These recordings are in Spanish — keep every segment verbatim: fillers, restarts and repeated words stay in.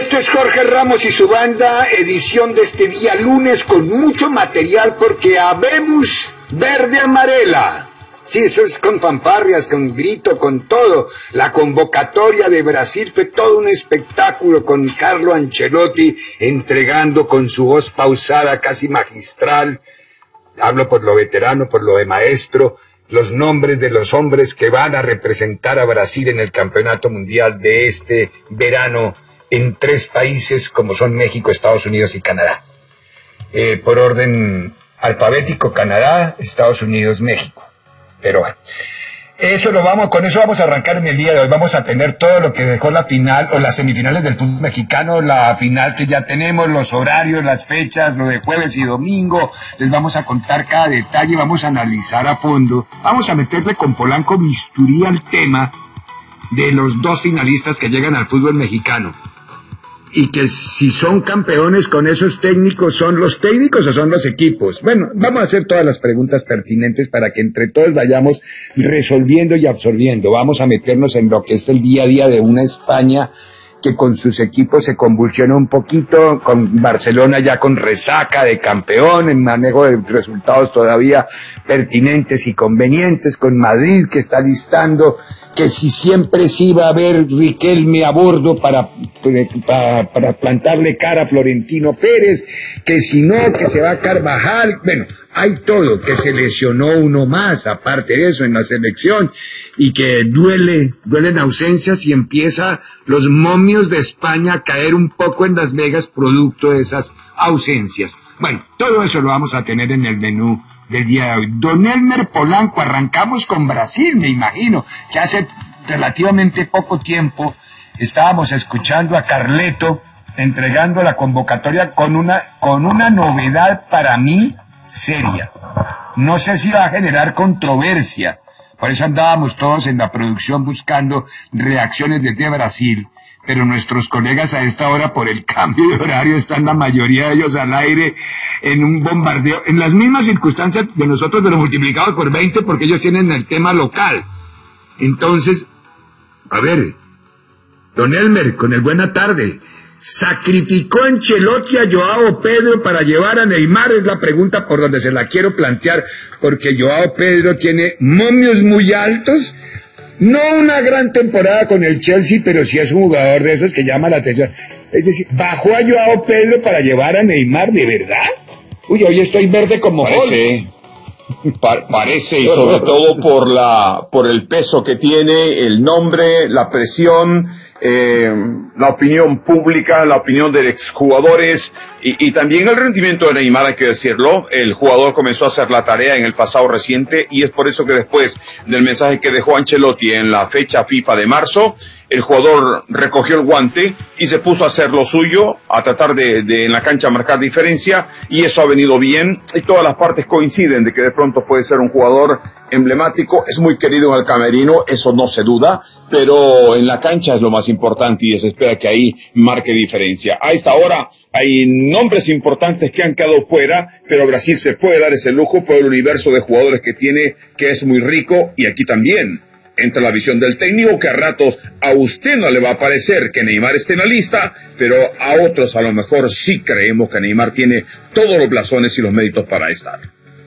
Esto es Jorge Ramos y su banda, edición de este día lunes con mucho material porque habemos verde amarela. Sí, eso es con fanfarrias, con grito, con todo. La convocatoria de Brasil fue todo un espectáculo con Carlo Ancelotti entregando con su voz pausada, casi magistral. Hablo por lo veterano, por lo de maestro, los nombres de los hombres que van a representar a Brasil en el Campeonato Mundial de este verano en tres países como son México, Estados Unidos y Canadá. Eh, por orden alfabético, Canadá, Estados Unidos, México. Pero bueno, eso lo vamos, con eso vamos a arrancar en el día de hoy. Vamos a tener todo lo que dejó la final o las semifinales del fútbol mexicano, la final que ya tenemos, los horarios, las fechas, lo de jueves y domingo. Les vamos a contar cada detalle, vamos a analizar a fondo. Vamos a meterle con Polanco bisturí al tema de los dos finalistas que llegan al fútbol mexicano. Y que si son campeones con esos técnicos, ¿son los técnicos o son los equipos? Bueno, vamos a hacer todas las preguntas pertinentes para que entre todos vayamos resolviendo y absorbiendo. Vamos a meternos en lo que es el día a día de una España que con sus equipos se convulsiona un poquito, con Barcelona ya con resaca de campeón, en manejo de resultados todavía pertinentes y convenientes, con Madrid que está listando que si siempre sí va a haber Riquelme a bordo para, para, para plantarle cara a Florentino Pérez, que si no, que se va a Carvajal, bueno, hay todo, que se lesionó uno más, aparte de eso, en la selección, y que duele, duelen ausencias y empieza los momios de España a caer un poco en Las Vegas producto de esas ausencias. Bueno, todo eso lo vamos a tener en el menú del día de hoy. Don Elmer Polanco, arrancamos con Brasil, me imagino, que hace relativamente poco tiempo estábamos escuchando a Carleto entregando la convocatoria con una, con una novedad para mí seria. No sé si va a generar controversia, por eso andábamos todos en la producción buscando reacciones desde Brasil. Pero nuestros colegas a esta hora, por el cambio de horario, están la mayoría de ellos al aire en un bombardeo, en las mismas circunstancias de nosotros, pero multiplicados por veinte, porque ellos tienen el tema local. Entonces, a ver, don Elmer, con el buena tarde, ¿sacrificó Ancelotti a Joao Pedro para llevar a Neymar? Es la pregunta por donde se la quiero plantear, porque Joao Pedro tiene momios muy altos. No una gran temporada con el Chelsea, pero sí es un jugador de esos que llama la atención. Es decir, bajó a Joao Pedro para llevar a Neymar, ¿de verdad? Uy, hoy estoy verde como parece, pa parece, y sobre todo por la, por el peso que tiene, el nombre, la presión, eh, la opinión pública, la opinión de exjugadores y, y también el rendimiento de Neymar, hay que decirlo. El jugador comenzó a hacer la tarea en el pasado reciente y es por eso que después del mensaje que dejó Ancelotti en la fecha FIFA de marzo, el jugador recogió el guante y se puso a hacer lo suyo, a tratar de, de en la cancha marcar diferencia, y eso ha venido bien y todas las partes coinciden de que de pronto puede ser un jugador emblemático, es muy querido en el camerino, eso no se duda, pero en la cancha es lo más importante y se espera que ahí marque diferencia. A esta hora hay nombres importantes que han quedado fuera, pero Brasil se puede dar ese lujo por el universo de jugadores que tiene, que es muy rico, y aquí también entra la visión del técnico, que a ratos a usted no le va a parecer que Neymar esté en la lista, pero a otros a lo mejor sí creemos que Neymar tiene todos los blasones y los méritos para estar.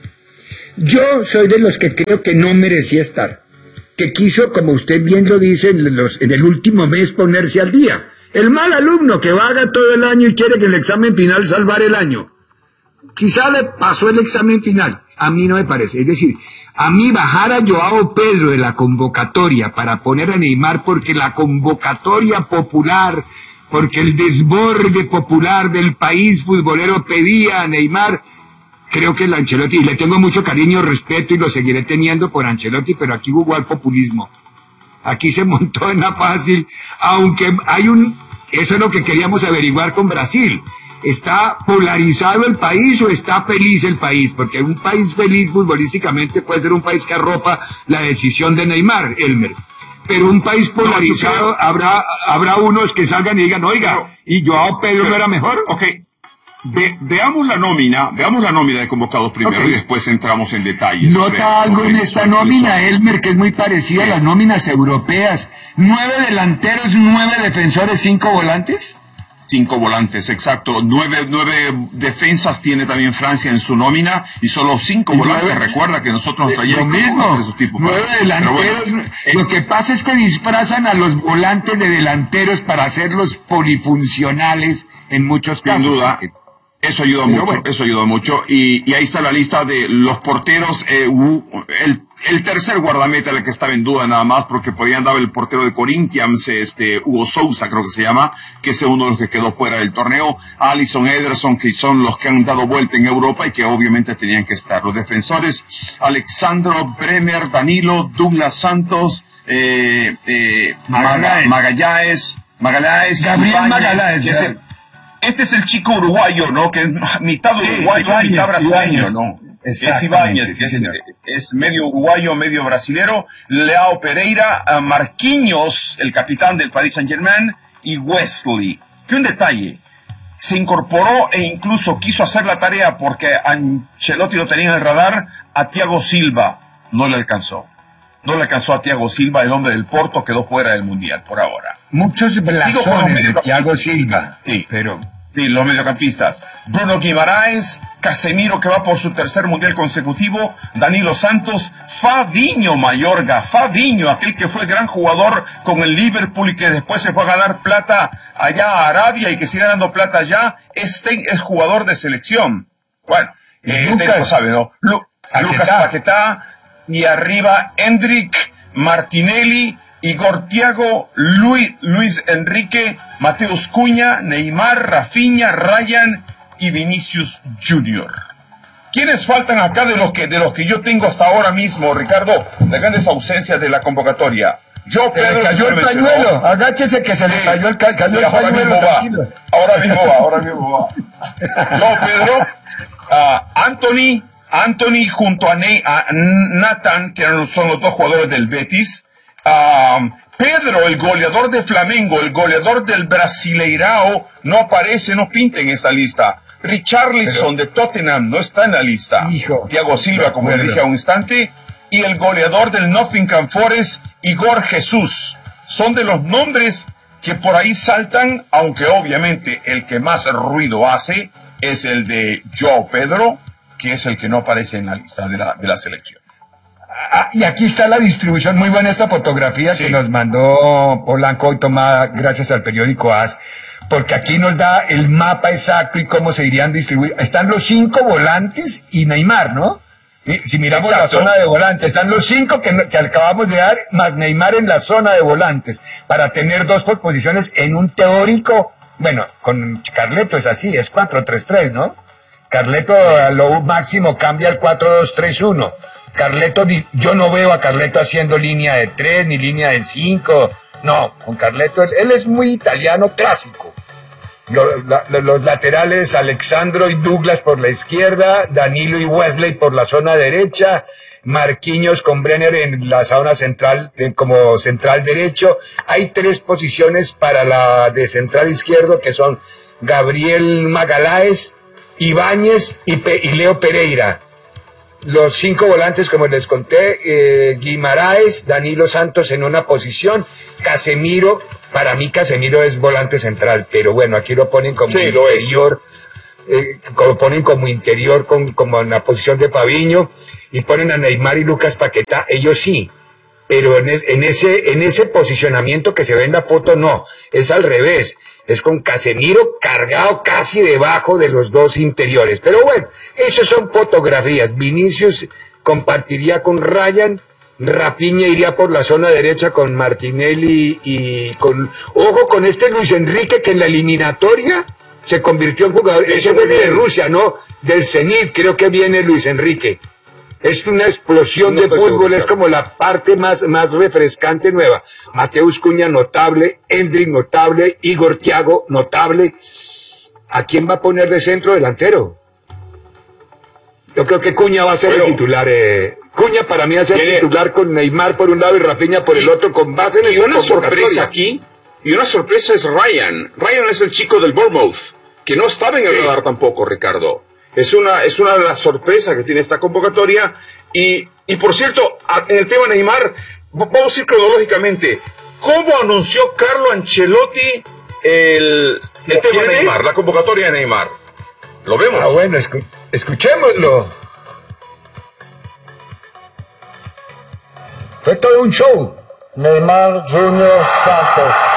Yo soy de los que creo que no merecía estar, que quiso, como usted bien lo dice, en, los, en el último mes ponerse al día. El mal alumno que vaga todo el año y quiere que el examen final salvar el año. Quizá le pasó el examen final, a mí no me parece. Es decir, a mí bajar a Joao Pedro de la convocatoria para poner a Neymar porque la convocatoria popular, porque el desborde popular del país futbolero pedía a Neymar, creo que el Ancelotti, y le tengo mucho cariño, respeto y lo seguiré teniendo por Ancelotti, pero aquí jugó al populismo. Aquí se montó en la fácil, aunque hay un, eso es lo que queríamos averiguar con Brasil. ¿Está polarizado el país o está feliz el país? Porque un país feliz futbolísticamente puede ser un país que arropa la decisión de Neymar, Elmer. Pero un país polarizado, no, habrá, habrá unos que salgan y digan, oiga, no, ¿y Joao Pedro no era mejor? Ok. Ve, veamos la nómina, veamos la nómina de convocados primero, okay, y después entramos en detalles. Nota algo en esta nómina, Elmer, que es muy parecida a las nóminas europeas. Nueve delanteros, nueve defensores, cinco volantes. Cinco volantes, exacto. Nueve, nueve defensas tiene también Francia en su nómina y solo cinco volantes. Nueve, Recuerda que nosotros nos traíamos lo mismo. Esos tipos nueve para... delanteros. Bueno, lo que pasa es que disfrazan a los volantes de delanteros para hacerlos polifuncionales en muchos casos. Sin duda. Eso ayuda Pero mucho, bueno. eso ayuda mucho. Y, y ahí está la lista de los porteros. Eh, el, el tercer guardameta, el que estaba en duda nada más, porque podía andar el portero de Corinthians, este, Hugo Sousa creo que se llama, que es uno de los que quedó fuera del torneo. Alisson, Ederson, que son los que han dado vuelta en Europa y que obviamente tenían que estar. Los defensores, Alexandro, Bremer, Danilo, Douglas Santos, eh, eh, Magallanes, Magallanes, Magallanes Gabriel Magallanes, que es el, Este es el chico uruguayo, ¿no? Que es mitad uruguayo, sí, Ibáñez, mitad brasileño, Ibáñez. ¿no? Es Ibáñez, que es, es medio uruguayo, medio brasilero. Leao Pereira, uh, Marquinhos, el capitán del Paris Saint-Germain, y Wesley. Que un detalle, se incorporó e incluso quiso hacer la tarea porque Ancelotti lo tenía en el radar, a Thiago Silva. No le alcanzó. No le alcanzó a Thiago Silva, el hombre del Porto, quedó fuera del Mundial por ahora. Muchos blasones de Thiago Silva. Sí, pero... Sí, los mediocampistas. Bruno Guimaraes, Casemiro, que va por su tercer mundial consecutivo, Danilo Santos, Fabinho Mayorga, Fabinho, aquel que fue gran jugador con el Liverpool y que después se fue a ganar plata allá a Arabia y que sigue ganando plata allá, este es jugador de selección. Bueno, eh, Lucas, sabe, ¿no? Lu Paquetá. Lucas Paquetá, y arriba Hendrik, Martinelli, Igor Thiago, Luis, Luis Enrique, Mateus Cunha, Neymar, Rafinha, Ryan y Vinicius Junior ¿Quiénes faltan acá de los que de los que yo tengo hasta ahora mismo, Ricardo? De grandes ausencias de la convocatoria. Yo, Pedro, le cayó el pañuelo. Agáchese que se sí. le cayó el, ca cayó sí, el pañuelo. Mismo ahora mismo va, ahora mismo va. Yo, Pedro, uh, Anthony, Anthony junto a, ne a Nathan, que son los dos jugadores del Betis. Um, Pedro, el goleador de Flamengo, el goleador del Brasileirao, no aparece, no pinta en esta lista. Richarlison Pero, de Tottenham no está en la lista. Hijo, Thiago Silva, como le dije a un instante, y el goleador del Nottingham Forest, Igor Jesús. Son de los nombres que por ahí saltan, aunque obviamente el que más ruido hace es el de Joao Pedro, que es el que no aparece en la lista de la, de la selección. Ah, y aquí está la distribución, muy buena esta fotografía sí. que nos mandó Polanco hoy tomada gracias al periódico A S, porque aquí nos da el mapa exacto y cómo se irían distribuir. Están los cinco volantes y Neymar, ¿no? Si miramos exacto. la zona de volantes, están los cinco que, que acabamos de dar, más Neymar en la zona de volantes, para tener dos posiciones en un teórico, bueno, con Carleto es así, es cuatro tres tres, ¿no? Carleto a lo máximo cambia el cuatro dos tres uno. Carleto, yo no veo a Carleto haciendo línea de tres ni línea de cinco. No, con Carleto, él, él es muy italiano clásico. Los, la, los laterales, Alexandro y Douglas por la izquierda, Danilo y Wesley por la zona derecha, Marquinhos con Brenner en la zona central, en, como central derecho. Hay tres posiciones para la de central izquierdo, que son Gabriel Magallanes, Ibáñez y, Pe, y Leo Pereira. Los cinco volantes, como les conté, eh, Guimaraes, Danilo Santos en una posición, Casemiro, para mí Casemiro es volante central, pero bueno, aquí lo ponen como sí, interior, eh, lo ponen como interior, con, como en la posición de Fabinho, y ponen a Neymar y Lucas Paquetá, ellos sí, pero en, es, en, ese, en ese posicionamiento que se ve en la foto no, es al revés. Es con Casemiro cargado casi debajo de los dos interiores. Pero bueno, eso son fotografías. Vinicius compartiría con Ryan, Rafinha iría por la zona derecha con Martinelli y con... Ojo con este Luis Enrique que en la eliminatoria se convirtió en jugador... Ese viene de Rusia, ¿no? Del Zenit creo que viene Luis Enrique. Es una explosión no de fútbol, es como la parte más, más refrescante nueva. Mateus Cunha notable, Hendrik notable, Igor Thiago notable. ¿A quién va a poner de centro delantero? Yo creo que Cunha va a ser Pero, el titular. Eh. Cunha para mí va a ser el titular con Neymar por un lado y Rafinha por y, el otro, con base en el... Y una sorpresa aquí, y una sorpresa es Ryan. Ryan es el chico del Bournemouth, que no estaba en el sí. radar tampoco, Ricardo. Es una, es una de las sorpresas que tiene esta convocatoria. Y, y por cierto, en el tema Neymar, vamos a ir cronológicamente. ¿Cómo anunció Carlo Ancelotti el, El tema de Neymar, la convocatoria de Neymar. ¿Lo vemos? Ah, bueno, escu escuchémoslo. Fue todo un show. Neymar Junior Santos.